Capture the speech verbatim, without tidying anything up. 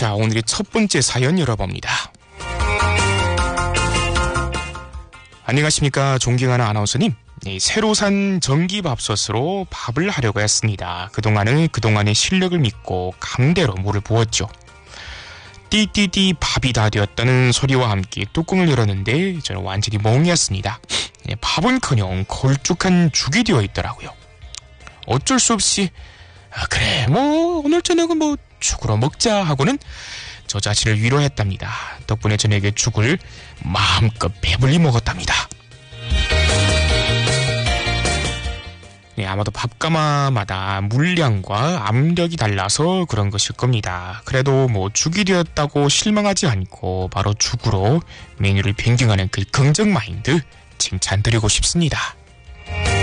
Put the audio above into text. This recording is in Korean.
자, 오늘의 첫 번째 사연 열어봅니다. 안녕하십니까, 존경하는 아나운서님. 네, 새로 산 전기밥솥으로 밥을 하려고 했습니다. 그동안은 그동안의 실력을 믿고 감대로 물을 부었죠. 띠띠띠 밥이 다 되었다는 소리와 함께 뚜껑을 열었는데 저는 완전히 멍이었습니다. 네, 밥은커녕 걸쭉한 죽이 되어 있더라고요. 어쩔 수 없이 아, 그래 뭐 오늘 저녁은 뭐 죽으로 먹자 하고는 저 자신을 위로했답니다. 덕분에 저녁에 죽을 마음껏 배불리 먹었답니다. 네, 아마도 밥가마마다 물량과 압력이 달라서 그런 것일 겁니다. 그래도 뭐 죽이 되었다고 실망하지 않고 바로 죽으로 메뉴를 변경하는 그 긍정 마인드 칭찬드리고 싶습니다.